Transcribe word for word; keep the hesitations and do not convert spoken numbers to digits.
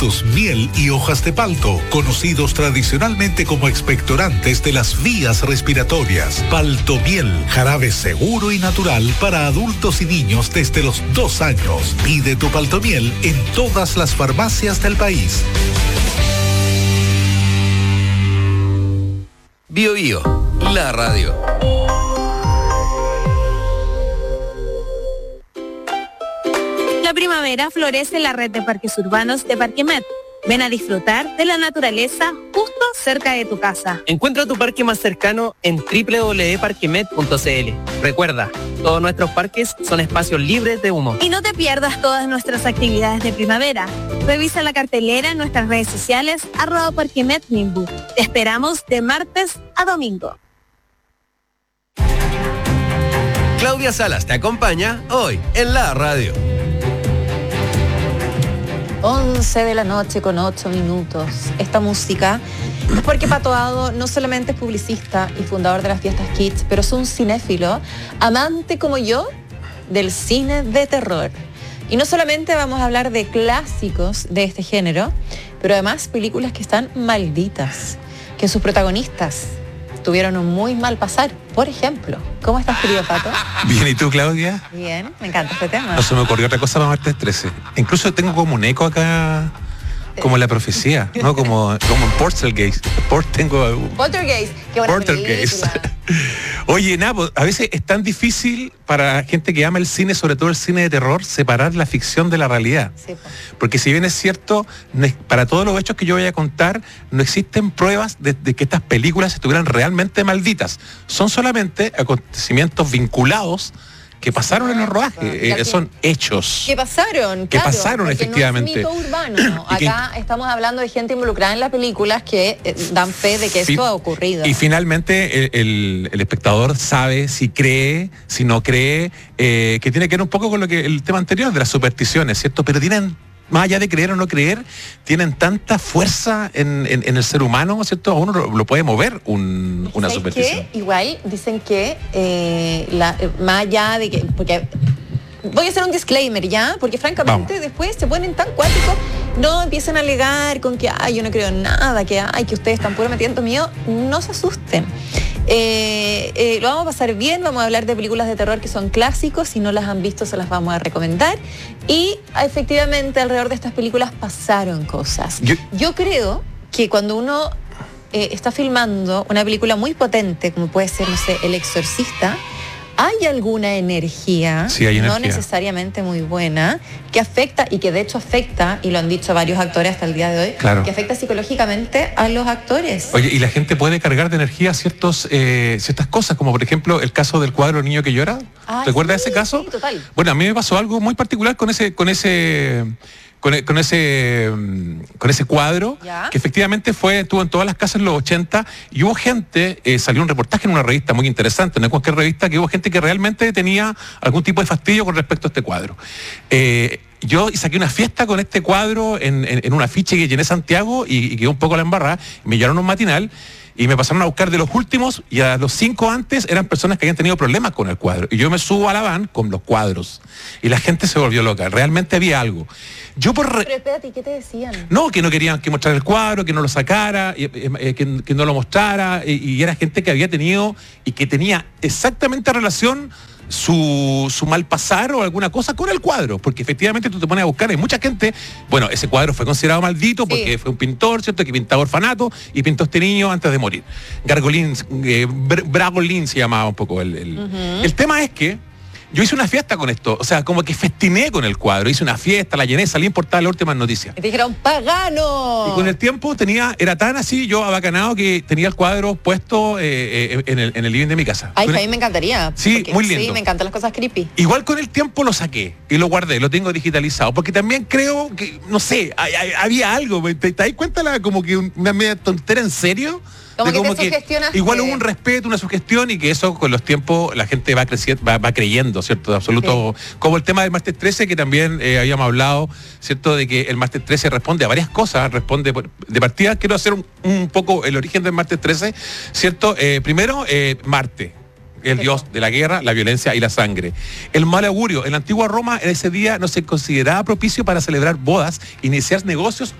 productos miel y hojas de palto, conocidos tradicionalmente como expectorantes de las vías respiratorias. Palto Miel, jarabe seguro y natural para adultos y niños desde los dos años. Pide tu Palto Miel en todas las farmacias del país. Bio Bio, la radio. La primavera florece en la red de parques urbanos de Parquemet. Ven a disfrutar de la naturaleza justo cerca de tu casa. Encuentra tu parque más cercano en doble u doble u doble u punto parquemet punto c l. Recuerda, todos nuestros parques son espacios libres de humo. Y no te pierdas todas nuestras actividades de primavera. Revisa la cartelera en nuestras redes sociales, arroba Parquemet Nimbu. Te esperamos de martes a domingo. Claudia Salas te acompaña hoy en la radio. once de la noche con ocho minutos. Esta música es porque Pato Ado no solamente es publicista y fundador de las Fiestas Kids, pero es un cinéfilo, amante como yo del cine de terror. Y no solamente vamos a hablar de clásicos de este género, pero además películas que están malditas, que sus protagonistas tuvieron un muy mal pasar. Por ejemplo, ¿cómo estás, querido Pato? Bien, ¿y tú, Claudia? Bien, me encanta este tema. No se me ocurrió otra cosa para martes trece. Incluso tengo como un eco acá, como la profecía, ¿no? Como, como en Poltergeist. Port, tengo... Poltergeist, qué buena Poltergeist. película. Oye, Napo, a veces es tan difícil para gente que ama el cine, sobre todo el cine de terror, separar la ficción de la realidad. Sí, pues. Porque si bien es cierto, no es, para todos los hechos que yo voy a contar, no existen pruebas de, de que estas películas estuvieran realmente malditas. Son solamente acontecimientos vinculados que pasaron en los rodajes, eh, que, son hechos. Que pasaron, Que claro, pasaron, porque efectivamente. No es mito urbano. Acá que, estamos hablando de gente involucrada en las películas que eh, dan fe de que fi, esto ha ocurrido. Y finalmente el, el, el espectador sabe si cree, si no cree, eh, que tiene que ver un poco con lo que el tema anterior de las supersticiones, ¿cierto? Pero tienen, más allá de creer o no creer, tienen tanta fuerza en, en, en el ser humano, ¿cierto? A uno lo, lo puede mover un, una superstición. Que, igual dicen que eh, la, más allá de que... porque voy a hacer un disclaimer, ¿ya? Porque francamente Vamos. después se ponen tan cuáticos, no empiezan a alegar con que, ay, yo no creo en nada, que, ay, que ustedes están puro metiendo miedo. No se asusten. Eh, eh, lo vamos a pasar bien, vamos a hablar de películas de terror que son clásicos, si no las han visto se las vamos a recomendar y efectivamente alrededor de estas películas pasaron cosas. Yo, Yo creo que cuando uno eh, está filmando una película muy potente, como puede ser, no sé, El Exorcista, hay alguna energía, sí, hay energía, no necesariamente muy buena, que afecta, y que de hecho afecta, y lo han dicho varios actores hasta el día de hoy, claro, que afecta psicológicamente a los actores. Oye, y la gente puede cargar de energía ciertos, eh, ciertas cosas, como por ejemplo el caso del cuadro Niño que llora. Ah, ¿Recuerdas sí, ese caso? Sí, total. Bueno, a mí me pasó algo muy particular con ese, con ese... Con, con ese con ese cuadro, ¿Ya? Que efectivamente fue, estuvo en todas las casas en los ochenta, y hubo gente, eh, salió un reportaje en una revista muy interesante, no en cualquier revista, que hubo gente que realmente tenía algún tipo de fastidio con respecto a este cuadro. Eh, yo saqué una fiesta con este cuadro en, en, en un afiche que llené Santiago y, y quedó un poco a la embarrada, me llevaron un matinal y me pasaron a buscar de los últimos, y a los cinco antes eran personas que habían tenido problemas con el cuadro. Y yo me subo a la van con los cuadros. Y la gente se volvió loca. Realmente había algo. Yo por re... Pero espérate, ¿qué te decían? No, que no querían que mostrara el cuadro, que no lo sacara, eh, eh, que, que no lo mostrara. Eh, y era gente que había tenido y que tenía exactamente relación su, su mal pasar o alguna cosa con el cuadro, porque efectivamente tú te pones a buscar, hay mucha gente, bueno, ese cuadro fue considerado maldito porque sí, fue un pintor, ¿cierto?, que pintaba orfanato y pintó a este niño antes de morir. Gargolín, eh, Bragolín se llamaba un poco el, el, uh-huh. el tema es que yo hice una fiesta con esto, o sea, como que festiné con el cuadro, hice una fiesta, la llené, salí en portada de las últimas noticias. Y te dijeron, ¡pagano! Y con el tiempo tenía, era tan así, yo abacanado, que tenía el cuadro puesto eh, eh, en, el, en el living de mi casa. Ay, con a mí el... me encantaría. Sí, porque, muy lindo. Sí, me encantan las cosas creepy. Igual con el tiempo lo saqué y lo guardé, lo tengo digitalizado, porque también creo que, no sé, hay, hay, había algo, ¿te, te das cuenta la, como que una media tontera en serio? Como que como te sugestionaste. Igual hubo un respeto, una sugestión, y que eso con los tiempos la gente va creciendo, va, va creyendo, ¿cierto? De absoluto. Sí. Como el tema del martes trece, que también eh, habíamos hablado, ¿cierto? De que el martes trece responde a varias cosas, responde de partida. Quiero hacer un, un poco el origen del martes trece, ¿cierto? Eh, primero, eh, Marte, el dios de la guerra, la violencia y la sangre. El mal augurio. En la antigua Roma, en ese día no se consideraba propicio para celebrar bodas, iniciar negocios